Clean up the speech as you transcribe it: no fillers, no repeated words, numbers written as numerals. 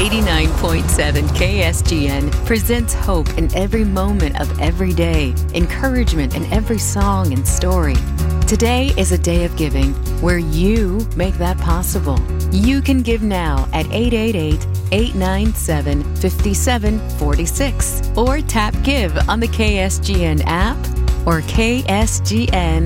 89.7 KSGN presents hope in every moment of every day, encouragement in every song and story. Today is a day of giving where you make that possible. You can give now at 888-897-5746 or tap Give on the KSGN app or KSGN